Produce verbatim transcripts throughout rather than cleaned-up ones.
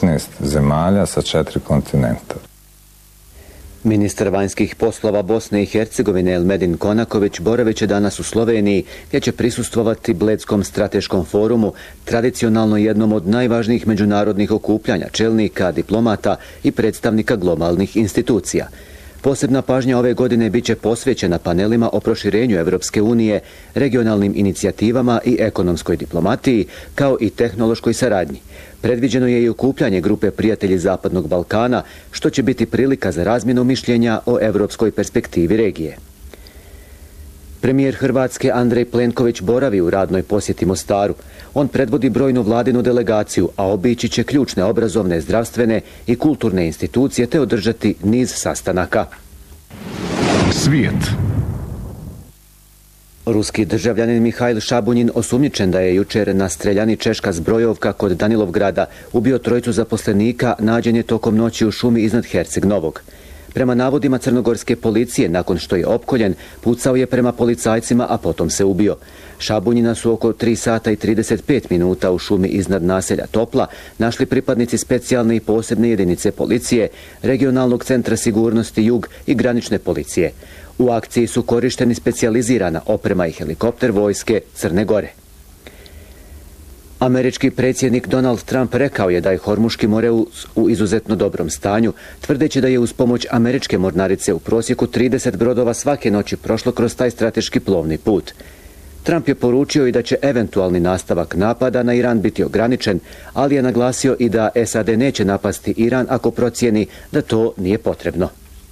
petnaest zemalja sa četiri kontinenta. Ministar vanjskih poslova Bosne i Hercegovine Elmedin Konaković boravit će danas u Sloveniji, gdje će prisustvovati Bledskom strateškom forumu, tradicionalno jednom od najvažnijih međunarodnih okupljanja čelnika, diplomata i predstavnika globalnih institucija. Posebna pažnja ove godine bit će posvećena panelima o proširenju Evropske unije, regionalnim inicijativama i ekonomskoj diplomatiji, kao i tehnološkoj saradnji. Predviđeno je i okupljanje grupe Prijatelji Zapadnog Balkana, što će biti prilika za razmjenu mišljenja o evropskoj perspektivi regije. Premijer Hrvatske Andrej Plenković boravi u radnoj posjeti Mostaru. On predvodi brojnu vladinu delegaciju, a obići će ključne obrazovne, zdravstvene i kulturne institucije te održati niz sastanaka. Svijet. Ruski državljanin Mihajl Šabunjin osumnjičen da je jučer na streljani češka zbrojovka kod Danilovgrada ubio trojicu zaposlenika, nađen je tokom noći u šumi iznad Herceg Novog. Prema navodima crnogorske policije, nakon što je opkoljen, pucao je prema policajcima, a potom se ubio. Šabunjina su oko tri sata i trideset pet minuta u šumi iznad naselja Topla našli pripadnici specijalne i posebne jedinice policije, regionalnog centra sigurnosti Jug i granične policije. U akciji su korišteni specijalizirana oprema i helikopter vojske Crne Gore. Američki predsjednik Donald Trump rekao je da je Hormuški moreus u izuzetno dobrom stanju, tvrdeći da je uz pomoć američke mornarice u prosjeku trideset brodova svake noći prošlo kroz taj strateški plovni put. Trump je poručio i da će eventualni nastavak napada na Iran biti ograničen, ali je naglasio i da S A D neće napasti Iran ako procijeni da to nije potrebno.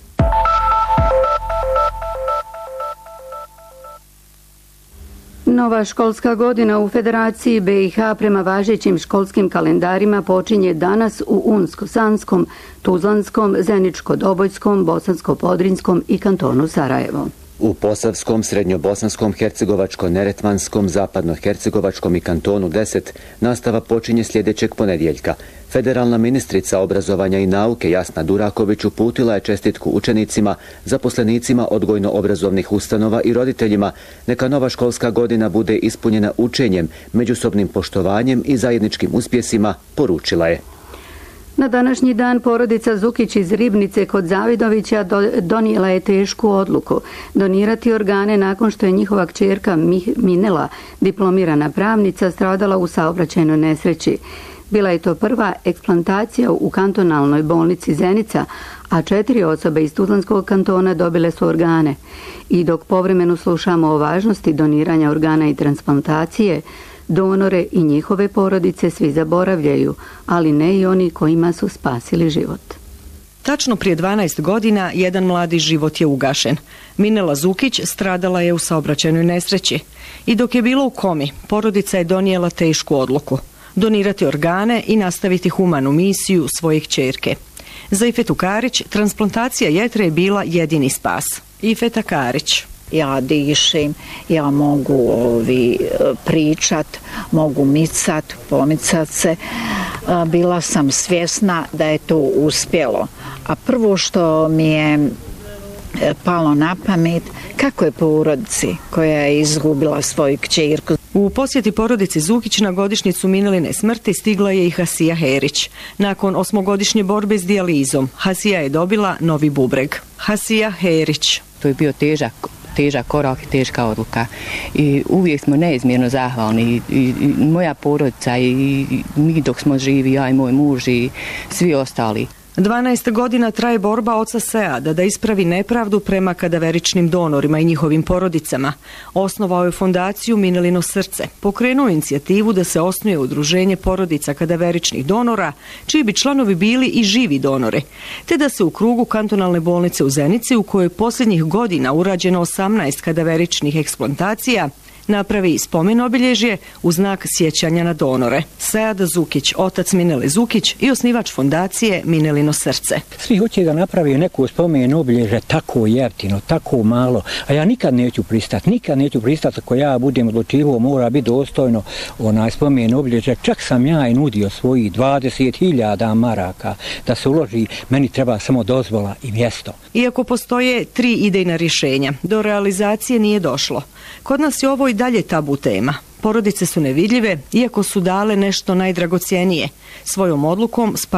Nova školska godina u Federaciji B i H prema važećim školskim kalendarima počinje danas u Unsko-Sanskom, Tuzlanskom, Zeničko-Dobojskom, Bosansko-Podrinjskom i kantonu Sarajevo. U Posavskom, Srednjobosanskom, Hercegovačko-Neretvanskom, Zapadno-Hercegovačkom i kantonu deset nastava počinje sljedećeg ponedjeljka. Federalna ministrica obrazovanja i nauke Jasna Duraković uputila je čestitku učenicima, zaposlenicima odgojno-obrazovnih ustanova i roditeljima. Neka nova školska godina bude ispunjena učenjem, međusobnim poštovanjem i zajedničkim uspjesima, poručila je. Na današnji dan porodica Zukić iz Ribnice kod Zavidovića donijela je tešku odluku donirati organe nakon što je njihova kćerka Minela, diplomirana pravnica, stradala u saobraćajnoj nesreći. Bila je to prva eksplantacija u kantonalnoj bolnici Zenica, a četiri osobe iz Tuzlanskog kantona dobile su organe. I dok povremeno slušamo o važnosti doniranja organa i transplantacije, donore i njihove porodice svi zaboravljaju, ali ne i oni kojima su spasili život. Tačno prije dvanaest godina jedan mladi život je ugašen. Minela Zukić stradala je u saobraćajnoj nesreći. I dok je bila u komi, porodica je donijela tešku odluku. Donirati organe i nastaviti humanu misiju svoje kćerke. Za Ifetu Karić transplantacija jetre je bila jedini spas. Ifeta Karić. Ja dišem, ja mogu ovi, pričat, mogu micat, pomicat se. Bila sam svjesna da je to uspjelo. A prvo što mi je palo na pamet, kako je porodici koja je izgubila svoju kćerku. U posjeti porodici Zukić na godišnjicu Mineline smrti stigla je i Hasija Herić. Nakon osmogodišnje borbe s dijalizom, Hasija je dobila novi bubreg. Hasija Herić. To je bio težak težak korak i teška odluka. I uvijek smo neizmjerno zahvalni. I, i, i moja porodica i, i mi dok smo živi, ja i moj muž i svi ostali. dvanaest godina traje borba oca Seada da ispravi nepravdu prema kadaveričnim donorima i njihovim porodicama. Osnovao je fondaciju Minelino srce. Pokrenuo inicijativu da se osnuje udruženje porodica kadaveričnih donora, čiji bi članovi bili i živi donori, te da se u krugu kantonalne bolnice u Zenici, u kojoj je posljednjih godina urađeno osamnaest kadaveričnih eksplantacija, napravi spomen obilježje u znak sjećanja na donore. Sead Zukić, otac Minele Zukić i osnivač fondacije Minelino srce. Svi hoće da napravi neku spomen obilježje tako jeftino, tako malo, a ja nikad neću pristati, nikad neću pristati ako ja budem odlučivao, mora biti dostojno onaj spomen obilježje. Čak sam ja i nudio svojih dvadeset hiljada maraka da se uloži, meni treba samo dozvola i mjesto. Iako postoje tri idejna rješenja, do realizacije nije došlo. Kod nas je ovo i dalje tabu tema. Porodice su nevidljive, iako su dale nešto najdragocijenije. Svojom odlukom